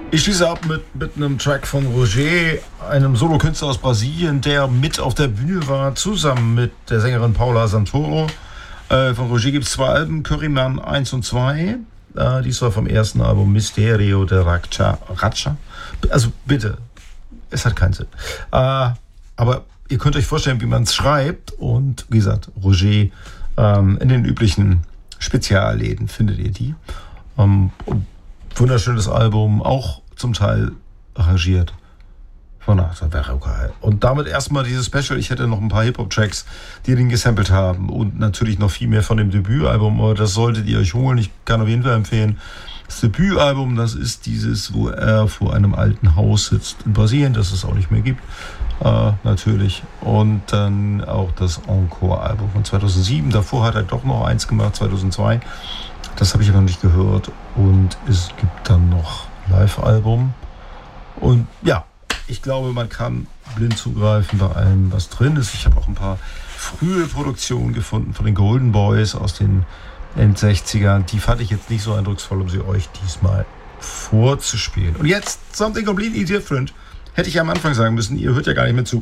Ich schließe ab mit einem Track von Roger, einem Solokünstler aus Brasilien, der mit auf der Bühne war, zusammen mit der Sängerin Paula Santoro. Von Roger gibt es 2 Alben, Curryman 1 und 2. Dies war vom ersten Album Misterio de Racha. Also bitte, es hat keinen Sinn. Aber ihr könnt euch vorstellen, wie man es schreibt. Und wie gesagt, Roger, in den üblichen Spezialläden findet ihr die. Wunderschönes Album, auch zum Teil arrangiert von Arthur Verocai. Und damit erstmal dieses Special. Ich hätte noch ein paar Hip-Hop-Tracks, die den gesampelt haben und natürlich noch viel mehr von dem Debütalbum, aber das solltet ihr euch holen. Ich kann auf jeden Fall empfehlen, das Debütalbum, das ist dieses, wo er vor einem alten Haus sitzt in Brasilien, das es auch nicht mehr gibt, natürlich. Und dann auch das Encore-Album von 2007. Davor hat er doch noch eins gemacht, 2002. Das habe ich aber noch nicht gehört. Und es gibt dann noch Live-Album. Und ja, ich glaube, man kann blind zugreifen bei allem, was drin ist. Ich habe auch ein paar frühe Produktionen gefunden von den Golden Boys aus den End-60ern. Die fand ich jetzt nicht so eindrucksvoll, um sie euch diesmal vorzuspielen. Und jetzt something completely different. Hätte ich am Anfang sagen müssen, ihr hört ja gar nicht mehr zu.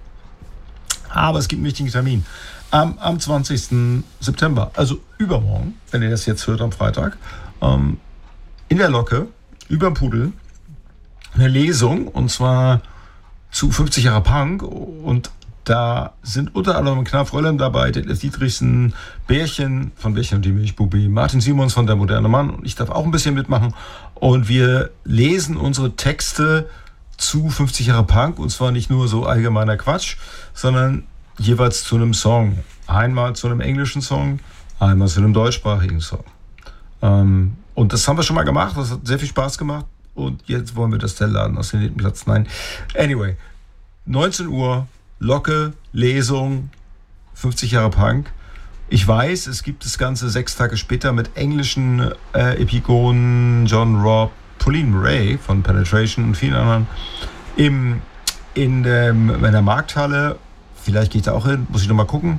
Aber es gibt einen wichtigen Termin. Am 20. September, also übermorgen, wenn ihr das jetzt hört am Freitag, in der Locke, überm Pudel, eine Lesung, und zwar zu 50 Jahre Punk. Und da sind unter anderem Knarf Röllem dabei, Detlef Dietrichsen, Bärchen von Bärchen und die Milchbubi, Martin Simons von Der moderne Mann, und ich darf auch ein bisschen mitmachen. Und wir lesen unsere Texte zu 50 Jahre Punk, und zwar nicht nur so allgemeiner Quatsch, sondern jeweils zu einem Song. Einmal zu einem englischen Song, einmal zu einem deutschsprachigen Song. Und das haben wir schon mal gemacht, das hat sehr viel Spaß gemacht, und jetzt wollen wir das der Laden aus dem nächsten Platz. Nein. Anyway, 19 Uhr, Locke, Lesung, 50 Jahre Punk. Ich weiß, es gibt das Ganze 6 Tage später mit englischen Epikonen, John Robb, Pauline Ray von Penetration und vielen anderen in der Markthalle. Vielleicht gehe ich da auch hin, muss ich nochmal gucken.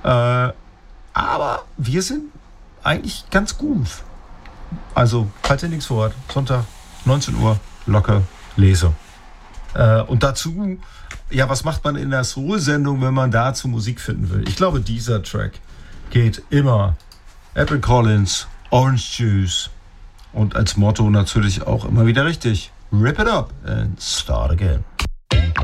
Aber wir sind eigentlich ganz gut. Also, falls ihr nichts vorhat, Sonntag, 19 Uhr, Locke, Lese. Und dazu, ja, was macht man in der Soul-Sendung, wenn man dazu Musik finden will? Ich glaube, dieser Track geht immer. Apple Collins, Orange Juice. Und als Motto natürlich auch immer wieder richtig. Rip it up and start again.